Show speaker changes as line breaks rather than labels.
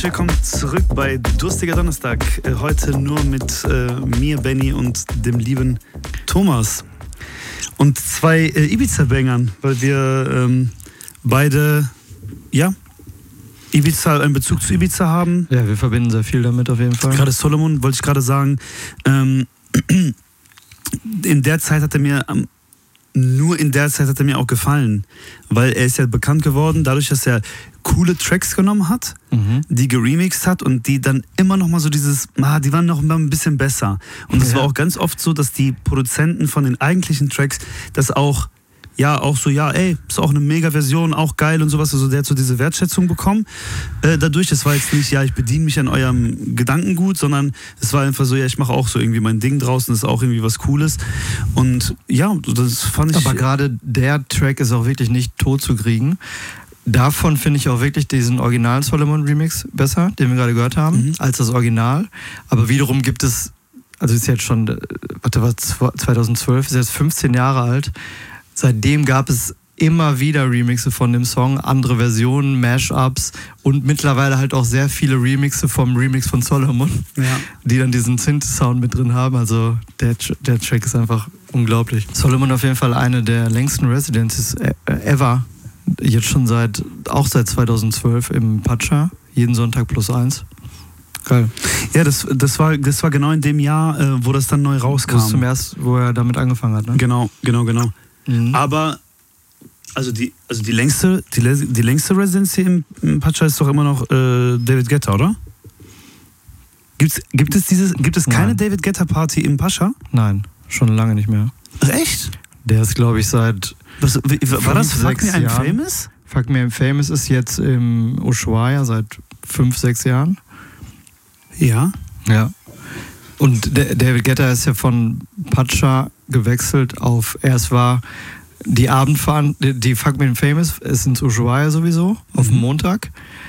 Willkommen zurück bei Durstiger Donnerstag. Heute nur mit mir, Benny und dem lieben Thomas. Und zwei Ibiza-Bangern, weil wir beide, einen Bezug zu Ibiza haben.
Ja, wir verbinden sehr viel damit auf jeden Fall.
Gerade Solomon, wollte ich gerade sagen. In der Zeit hat er mir auch gefallen, weil er ist ja bekannt geworden, dadurch, dass er coole Tracks genommen hat, die geremixed hat und die dann immer noch mal so die waren noch mal ein bisschen besser. Und es war auch ganz oft so, dass die Produzenten von den eigentlichen Tracks das auch ist auch eine Mega-Version, auch geil und sowas. Also der hat so diese Wertschätzung bekommen. Dadurch, das war jetzt nicht, ich bediene mich an eurem Gedankengut, sondern es war einfach so, ich mache auch so irgendwie mein Ding draußen, das ist auch irgendwie was Cooles. Und ja, das fand ich...
Aber gerade der Track ist auch wirklich nicht tot zu kriegen. Davon finde ich auch wirklich diesen originalen Solomon-Remix besser, den wir gerade gehört haben, als das Original. Aber wiederum gibt es, also ist jetzt schon, 2012, ist jetzt 15 Jahre alt. Seitdem gab es immer wieder Remixe von dem Song, andere Versionen, Mashups und mittlerweile halt auch sehr viele Remixe vom Remix von Solomon, die dann diesen Synth-Sound mit drin haben. Also der Track ist einfach unglaublich. Solomon auf jeden Fall eine der längsten Residencies ever. Jetzt schon seit 2012 im Pacha. Jeden Sonntag +1. Geil.
Ja, das war genau in dem Jahr, wo das dann neu rauskam.
Das zum ersten, wo er damit angefangen hat, ne?
Genau. Aber also die längste Residency im Pacha ist doch immer noch David Guetta, oder? Gibt es keine David Guetta Party im Pacha?
Nein, schon lange nicht mehr.
Ach, echt?
Der ist, glaube ich, seit
war das Fuck Me I'm Famous?
Fuck Me I'm Famous ist jetzt im Ushuaia seit 5-6 Jahren.
Ja.
Und David Guetta ist ja von Pacha gewechselt auf, erst war die Fuck Me I'm Famous ist ins Ushuaia sowieso, auf dem Montag.